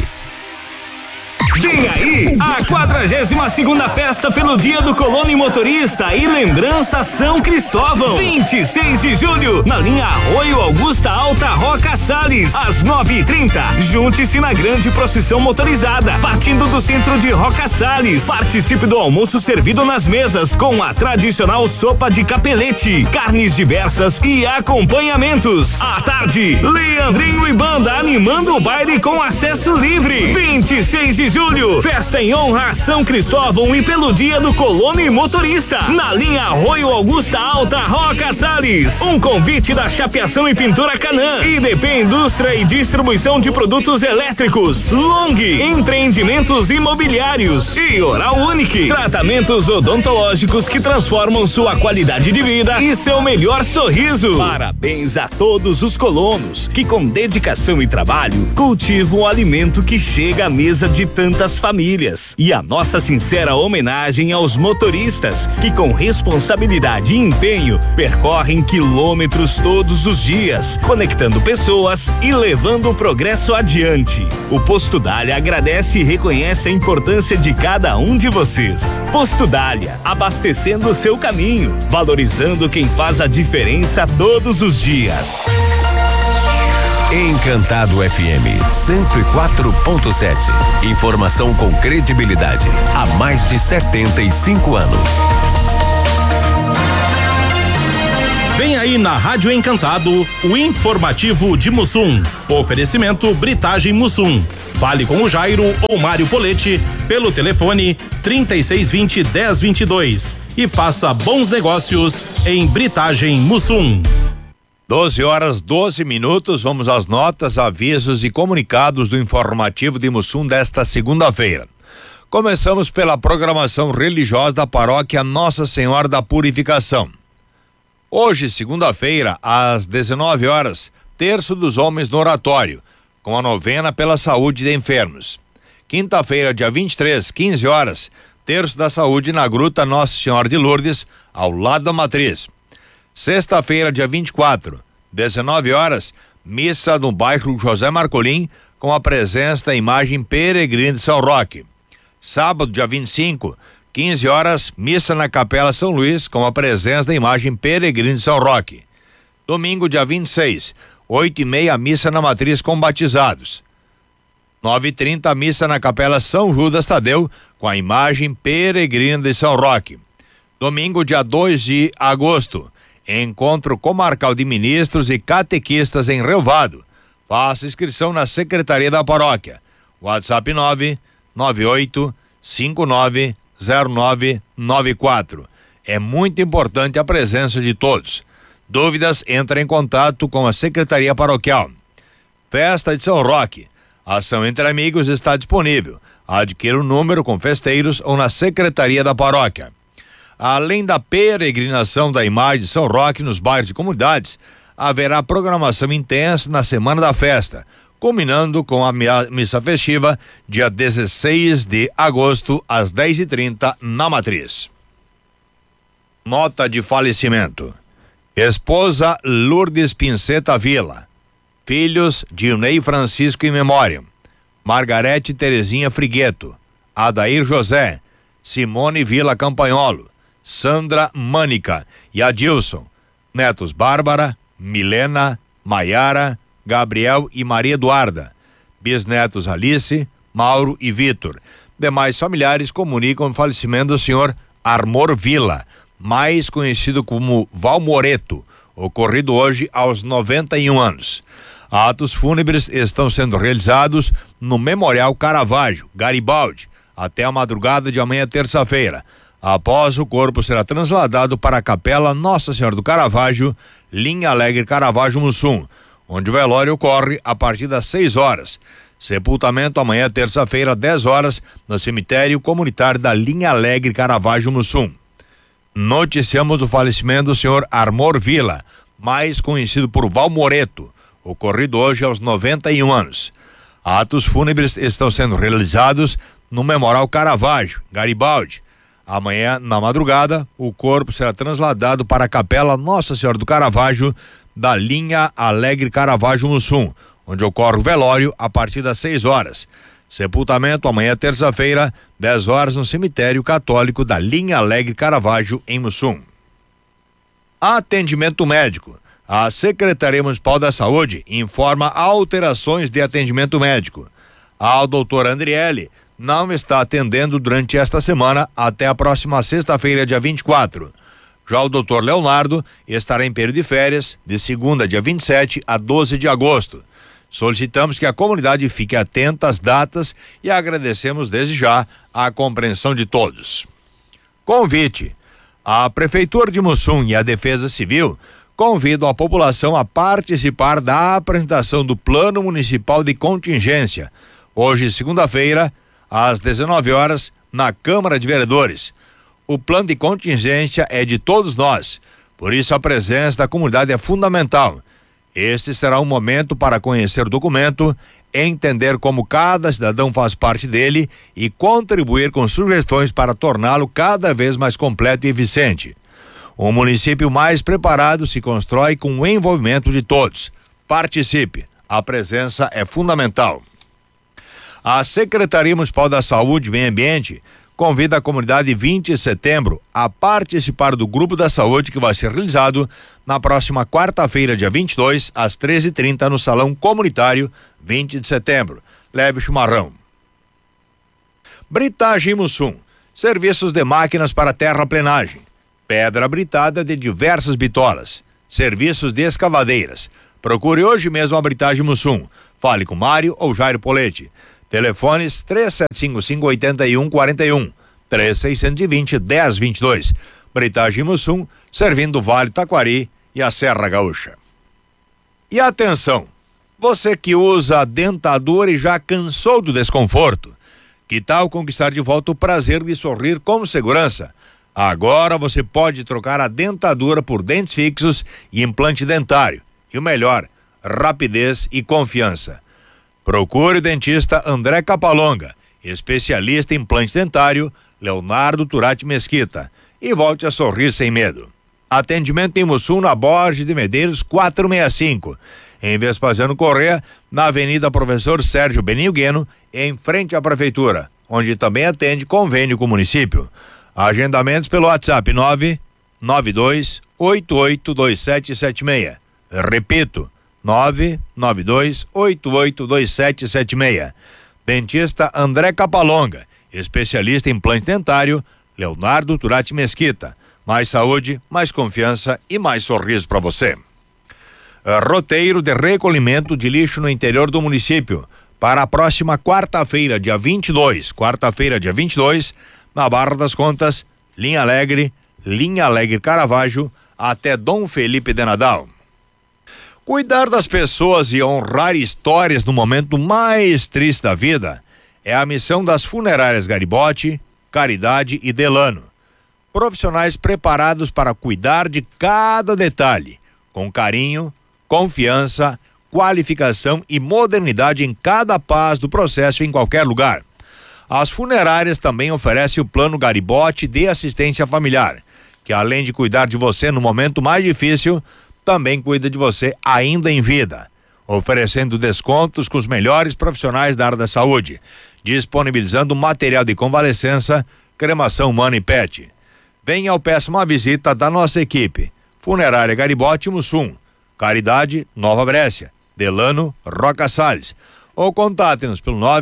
Vem aí a 42ª festa pelo Dia do Colono e Motorista e Lembrança São Cristóvão. 26 de julho, na linha Arroio Augusta Alta Roca Salles, às 9h30. Junte-se na grande procissão motorizada, partindo do centro de Roca Salles. Participe do almoço servido nas mesas, com a tradicional sopa de capelete, carnes diversas e acompanhamentos. À tarde, Leandrinho e banda animando o baile com acesso livre. 26 de julho, festa em honra a São Cristóvão e pelo Dia do Colono e Motorista, na linha Arroio Augusta Alta Roca Salles. Um convite da Chapeação e Pintura Canã, IDP Indústria e Distribuição de Produtos Elétricos, Long, Empreendimentos Imobiliários e Oral Unique, tratamentos odontológicos que transformam sua qualidade de vida e seu melhor sorriso. Parabéns a todos os colonos que, com dedicação e trabalho, cultivam o alimento que chega à mesa fortaleza de tantas famílias. E a nossa sincera homenagem aos motoristas que, com responsabilidade e empenho, percorrem quilômetros todos os dias, conectando pessoas e levando o progresso adiante. O Posto Dália agradece e reconhece a importância de cada um de vocês. Posto Dália, abastecendo o seu caminho, valorizando quem faz a diferença todos os dias. Encantado FM 104.7. Informação com credibilidade há mais de 75 anos. Vem aí na Rádio Encantado o informativo de Mussum. Oferecimento Britagem Mussum. Fale com o Jairo ou Mário Polete pelo telefone 3620-1022 e faça bons negócios em Britagem Mussum. 12h12. Vamos às notas, avisos e comunicados do informativo de Mussum desta segunda-feira. Começamos pela programação religiosa da paróquia Nossa Senhora da Purificação. Hoje, segunda-feira, às 19h, Terço dos Homens no Oratório, com a novena pela saúde de enfermos. Quinta-feira, dia 23, 15h, Terço da Saúde na Gruta Nossa Senhora de Lourdes, ao lado da Matriz. Sexta-feira, dia 24, 19h, missa no bairro José Marcolim, com a presença da imagem peregrina de São Roque. Sábado, dia 25, 15h, missa na Capela São Luís, com a presença da imagem peregrina de São Roque. Domingo, dia 26, 8h30, missa na Matriz com batizados. 9h30, missa na Capela São Judas Tadeu, com a imagem peregrina de São Roque. Domingo, dia 2 de agosto, encontro comarcal de ministros e catequistas em Relvado. Faça inscrição na Secretaria da Paróquia. WhatsApp 998590994. É muito importante a presença de todos. Dúvidas, entre em contato com a Secretaria Paroquial. Festa de São Roque. Ação entre amigos está disponível. Adquira o número com festeiros ou na Secretaria da Paróquia. Além da peregrinação da imagem de São Roque nos bairros e comunidades, haverá programação intensa na semana da festa, culminando com a missa festiva, dia 16 de agosto, às 10h30, na Matriz. Nota de falecimento. Esposa Lourdes Pinceta Vila. Filhos Dirnei Francisco em memória. Margarete Terezinha Frigueto. Adair José. Simone Vila Campanholo. Sandra Mânica e Adilson. Netos Bárbara, Milena, Maiara, Gabriel e Maria Eduarda. Bisnetos Alice, Mauro e Vitor. Demais familiares comunicam o falecimento do senhor Armor Vila, mais conhecido como Valmoreto, ocorrido hoje aos 91 anos. Atos fúnebres estão sendo realizados no Memorial Caravaggio, Garibaldi, até a madrugada de amanhã, terça-feira. Após, o corpo será trasladado para a Capela Nossa Senhora do Caravaggio, Linha Alegre Caravaggio Mussum, onde o velório ocorre a partir das 6h. Sepultamento amanhã, terça-feira, 10h, no cemitério comunitário da Linha Alegre Caravaggio Mussum. Noticiamos o falecimento do senhor Armor Vila, mais conhecido por Valmoreto, ocorrido hoje aos 91 anos. Atos fúnebres estão sendo realizados no Memorial Caravaggio, Garibaldi. Amanhã, na madrugada, o corpo será trasladado para a Capela Nossa Senhora do Caravaggio, da Linha Alegre Caravaggio Mussum, onde ocorre o velório a partir das 6h. Sepultamento amanhã, terça-feira, 10h, no cemitério católico da Linha Alegre Caravaggio, em Mussum. Atendimento médico. A Secretaria Municipal da Saúde informa alterações de atendimento médico. A doutora Andriele não está atendendo durante esta semana até a próxima sexta-feira, dia 24. Já o doutor Leonardo estará em período de férias de segunda, dia 27 a 12 de agosto. Solicitamos que a comunidade fique atenta às datas e agradecemos desde já a compreensão de todos. Convite. A Prefeitura de Mussum e a Defesa Civil convidam a população a participar da apresentação do Plano Municipal de Contingência, hoje, segunda-feira, às 19h, na Câmara de Vereadores. O plano de contingência é de todos nós, por isso a presença da comunidade é fundamental. Este será um momento para conhecer o documento, entender como cada cidadão faz parte dele e contribuir com sugestões para torná-lo cada vez mais completo e eficiente. Um município mais preparado se constrói com o envolvimento de todos. Participe, a presença é fundamental. A Secretaria Municipal da Saúde e Meio Ambiente convida a comunidade 20 de setembro a participar do Grupo da Saúde que vai ser realizado na próxima quarta-feira, dia 22, às 13h30, no Salão Comunitário 20 de setembro. Leve o chimarrão. Britagem Mussum, serviços de máquinas para terraplenagem, pedra britada de diversas bitolas, serviços de escavadeiras. Procure hoje mesmo a Britagem Mussum. Fale com Mário ou Jairo Poletti. Telefones 3755-8141, 3620-1022. Britagem Mussum, servindo o Vale Taquari e a Serra Gaúcha. E atenção, você que usa a dentadura e já cansou do desconforto, que tal conquistar de volta o prazer de sorrir com segurança? Agora você pode trocar a dentadura por dentes fixos e implante dentário. E o melhor, rapidez e confiança. Procure o dentista André Capalonga, especialista em implante dentário, Leonardo Turati Mesquita, e volte a sorrir sem medo. Atendimento em Mussum, na Borges de Medeiros 465, em Vespasiano Corrêa, na Avenida Professor Sérgio Benil Gueno, em frente à Prefeitura, onde também atende convênio com o município. Agendamentos pelo WhatsApp 992882776. Repito, 992882776. Dentista André Capalonga, especialista em implante dentário, Leonardo Turati Mesquita. Mais saúde, mais confiança e mais sorriso para você. Roteiro de recolhimento de lixo no interior do município para a próxima quarta-feira, dia 22. Quarta-feira, dia 22, na Barra das Contas, Linha Alegre Caravaggio, até Dom Felipe de Nadal. Cuidar das pessoas e honrar histórias no momento mais triste da vida é a missão das funerárias Garibotti, Caridade e Delano. Profissionais preparados para cuidar de cada detalhe, com carinho, confiança, qualificação e modernidade em cada passo do processo em qualquer lugar. As funerárias também oferecem o plano Garibotti de assistência familiar, que além de cuidar de você no momento mais difícil, também cuida de você ainda em vida, oferecendo descontos com os melhores profissionais da área da saúde, disponibilizando material de convalescença, cremação humana e pet. Venha ou peça uma visita da nossa equipe. Funerária Garibotti Mussum, Caridade, Nova Brécia, Delano, Roca Salles, ou contate-nos pelo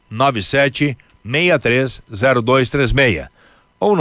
997-630236 ou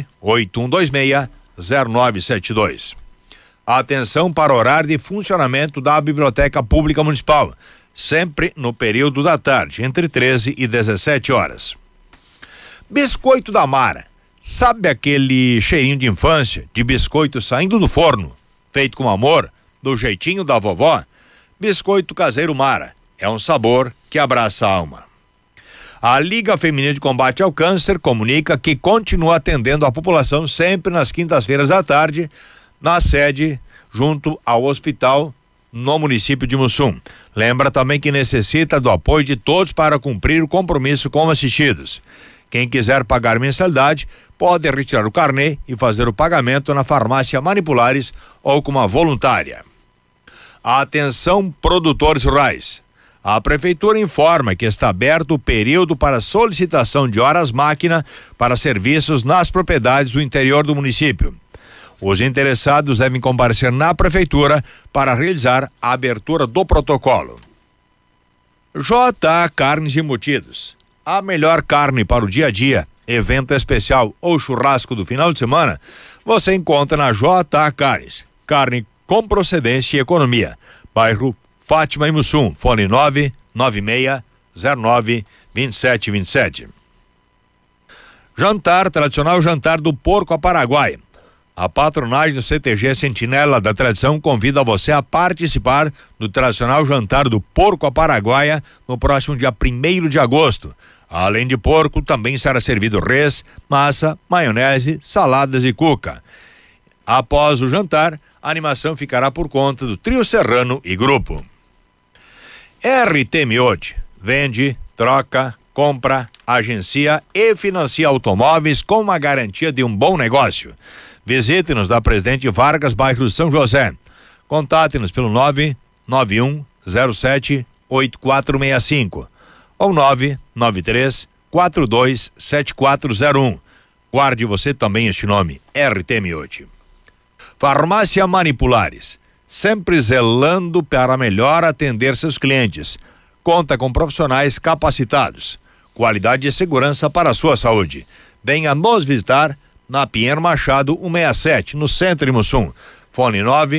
98126-0972. Atenção para o horário de funcionamento da Biblioteca Pública Municipal, sempre no período da tarde, entre 13 e 17 horas. Biscoito da Mara. Sabe aquele cheirinho de infância, de biscoito saindo do forno, feito com amor, do jeitinho da vovó? Biscoito caseiro Mara. É um sabor que abraça a alma. A Liga Feminina de Combate ao Câncer comunica que continua atendendo a população sempre nas quintas-feiras à tarde, na sede, junto ao hospital, no município de Mussum. Lembra também que necessita do apoio de todos para cumprir o compromisso com assistidos. Quem quiser pagar mensalidade, pode retirar o carnê e fazer o pagamento na farmácia Manipulares ou com uma voluntária. Atenção, produtores rurais. A Prefeitura informa que está aberto o período para solicitação de horas-máquina para serviços nas propriedades do interior do município. Os interessados devem comparecer na Prefeitura para realizar a abertura do protocolo. JA Carnes Embutidos. A melhor carne para o dia a dia, evento especial ou churrasco do final de semana, você encontra na JA Carnes. Carne com procedência e economia. Bairro Fátima e Mussum. Fone 996092727. Jantar, tradicional jantar do Porco a Paraguaia. A patronagem do CTG Sentinela da Tradição convida você a participar do tradicional jantar do Porco a Paraguaia no próximo dia 1º de agosto. Além de porco, também será servido res, massa, maionese, saladas e cuca. Após o jantar, a animação ficará por conta do Trio Serrano e Grupo. RT Miote vende, troca, compra, agencia e financia automóveis com uma garantia de um bom negócio. Visite-nos da Presidente Vargas, bairro São José. Contate-nos pelo 99107-8465 ou 993-427401. Guarde você também este nome, RT Miote. Farmácia Manipulares, sempre zelando para melhor atender seus clientes. Conta com profissionais capacitados. Qualidade e segurança para a sua saúde. Venha nos visitar na Pinheiro Machado 167, no centro de Mussum. Fone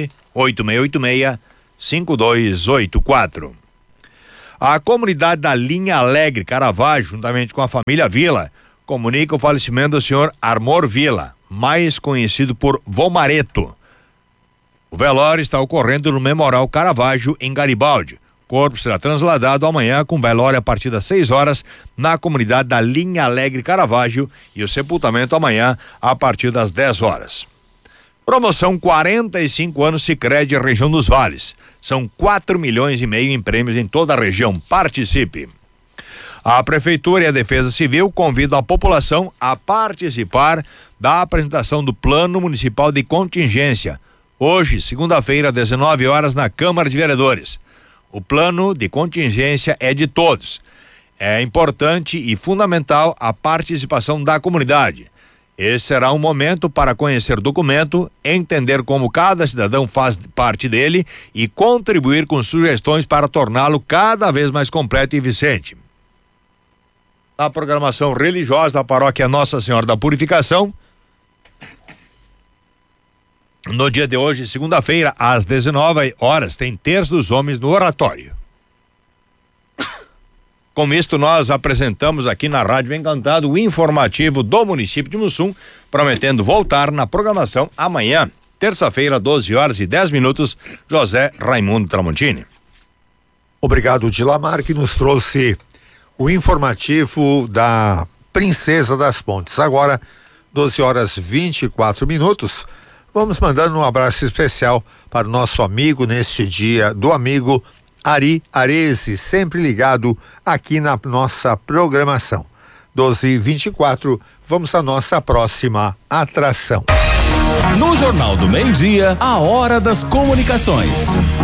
98686-5284. A comunidade da Linha Alegre Caravaggio, juntamente com a família Vila, comunica o falecimento do senhor Armor Vila, mais conhecido por Vomareto. O velório está ocorrendo no Memorial Caravaggio, em Garibaldi. O corpo será trasladado amanhã com velório a partir das 6 horas na comunidade da Linha Alegre Caravaggio e o sepultamento amanhã a partir das 10 horas. Promoção 45 anos Sicredi região dos Vales. São 4,5 milhões em prêmios em toda a região. Participe! A Prefeitura e a Defesa Civil convidam a população a participar da apresentação do Plano Municipal de Contingência. Hoje, segunda-feira, 19 horas, na Câmara de Vereadores. O plano de contingência é de todos. É importante e fundamental a participação da comunidade. Esse será um momento para conhecer o documento, entender como cada cidadão faz parte dele e contribuir com sugestões para torná-lo cada vez mais completo e eficiente. A programação religiosa da paróquia Nossa Senhora da Purificação, no dia de hoje, segunda-feira, às 19 horas, tem Terço dos Homens no oratório. Com isto, nós apresentamos aqui na Rádio Encantado o informativo do município de Mussum, prometendo voltar na programação amanhã, terça-feira, 12 horas e 10 minutos, José Raimundo Tramontini. Obrigado, Dilamar, que nos trouxe o informativo da Princesa das Pontes. Agora, 12 horas 24 minutos. Vamos mandando um abraço especial para o nosso amigo neste dia do amigo Ari Arese, sempre ligado aqui na nossa programação. 12h24, vamos à nossa próxima atração. No Jornal do Meio-Dia, a Hora das Comunicações.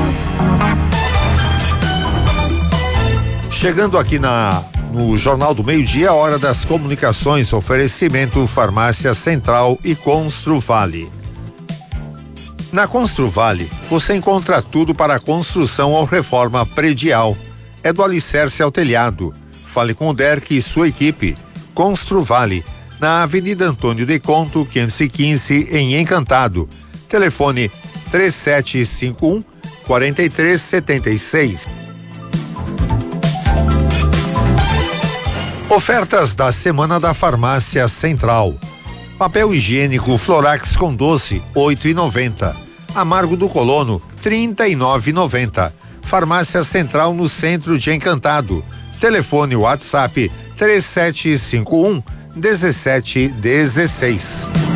Chegando aqui no Jornal do Meio-Dia, a Hora das Comunicações, oferecimento Farmácia Central e Construvale. Na Construvale, você encontra tudo para a construção ou reforma predial. É do alicerce ao telhado. Fale com o Derek e sua equipe. Construvale, na Avenida Antônio de Conto, 515, em Encantado. Telefone 3751-4376. Ofertas da Semana da Farmácia Central. Papel higiênico Florax com doce, 8,90. Amargo do Colono, 39,90. Farmácia Central no centro de Encantado. Telefone WhatsApp 3751-1716.